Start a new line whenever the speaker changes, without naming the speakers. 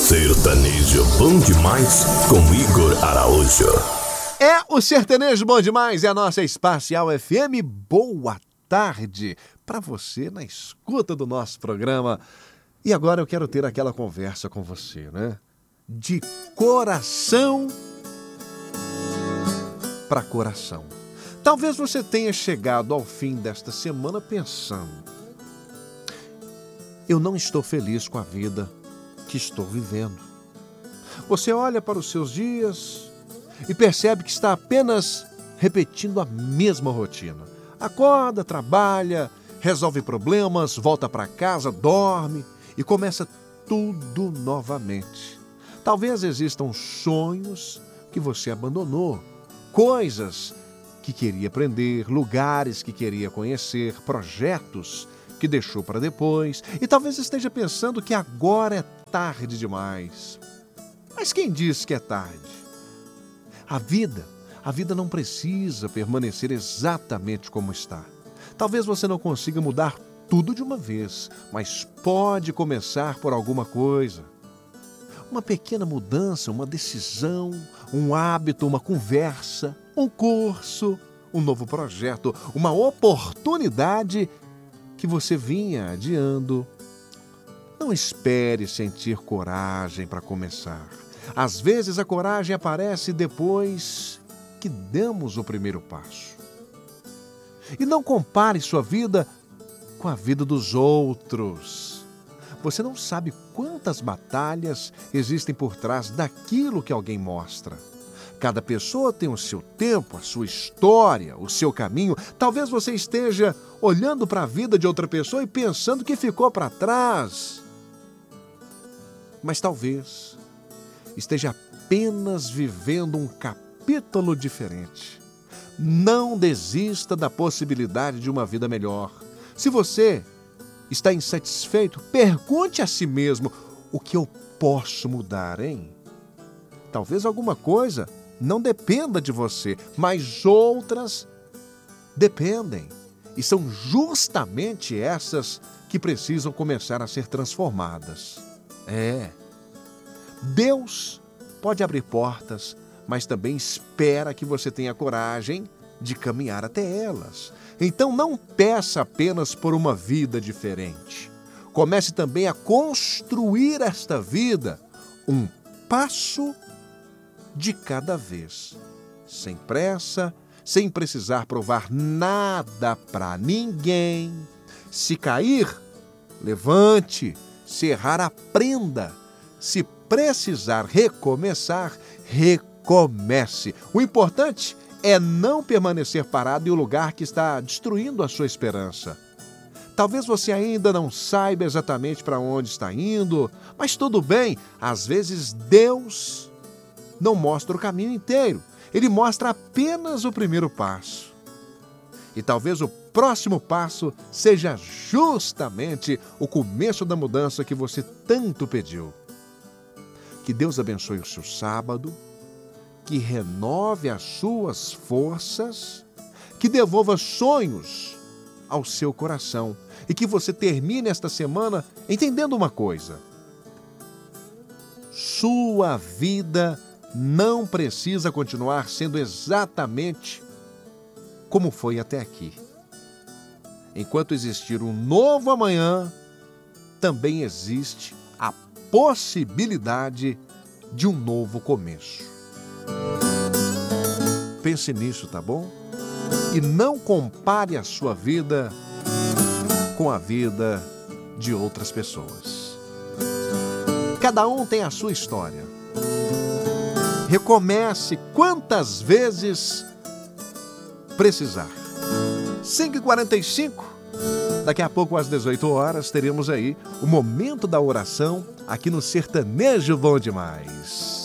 Sertanejo bom demais com Igor Araújo.
É o Sertanejo bom demais, é a nossa Espacial FM. Boa tarde para você na escuta do nosso programa. E agora eu quero ter aquela conversa com você, né? De coração para coração. Talvez você tenha chegado ao fim desta semana pensando: eu não estou feliz com a vida que estou vivendo. Você olha para os seus dias e percebe que está apenas repetindo a mesma rotina. Acorda, trabalha, resolve problemas, volta para casa, dorme e começa tudo novamente. Talvez existam sonhos que você abandonou, coisas que queria aprender, lugares que queria conhecer, projetos que deixou para depois, e talvez esteja pensando que agora é tarde demais. Mas quem disse que é tarde? A vida não precisa permanecer exatamente como está. Talvez você não consiga mudar tudo de uma vez, mas pode começar por alguma coisa. Uma pequena mudança, uma decisão, um hábito, uma conversa, um curso, um novo projeto, uma oportunidade que você vinha adiando. Não espere sentir coragem para começar. Às vezes a coragem aparece depois que damos o primeiro passo. E não compare sua vida com a vida dos outros. Você não sabe quantas batalhas existem por trás daquilo que alguém mostra. Cada pessoa tem o seu tempo, a sua história, o seu caminho. Talvez você esteja olhando para a vida de outra pessoa e pensando que ficou para trás. Mas talvez esteja apenas vivendo um capítulo diferente. Não desista da possibilidade de uma vida melhor. Se você está insatisfeito, pergunte a si mesmo: o que eu posso mudar, hein? Talvez alguma coisa não dependa de você, mas outras dependem. E são justamente essas que precisam começar a ser transformadas. Deus pode abrir portas, mas também espera que você tenha coragem de caminhar até elas. Então não peça apenas por uma vida diferente. Comece também a construir esta vida, um passo de cada vez, sem pressa, sem precisar provar nada para ninguém. Se cair, levante. Se errar, aprenda. Se precisar recomeçar, recomece. O importante é não permanecer parado em um lugar que está destruindo a sua esperança. Talvez você ainda não saiba exatamente para onde está indo, mas tudo bem. Às vezes Deus não mostra o caminho inteiro. Ele mostra apenas o primeiro passo. E talvez o próximo passo seja justamente o começo da mudança que você tanto pediu. Que Deus abençoe o seu sábado, que renove as suas forças, que devolva sonhos ao seu coração e que você termine esta semana entendendo uma coisa: sua vida não precisa continuar sendo exatamente como foi até aqui. Enquanto existir um novo amanhã, também existe a possibilidade de um novo começo. Pense nisso, tá bom? E não compare a sua vida com a vida de outras pessoas. Cada um tem a sua história. Recomece quantas vezes precisar. 5h45, daqui a pouco às 18 horas teremos aí o momento da oração aqui no Sertanejo Bom Demais.